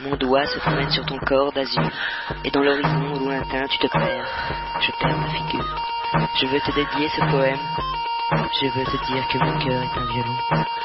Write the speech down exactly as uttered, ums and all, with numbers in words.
Mon doigt se promène sur ton corps d'azur, et dans l'horizon lointain tu te perds. Je perds ma figure. Je veux te dédier ce poème. Je veux te dire que mon cœur est un violon.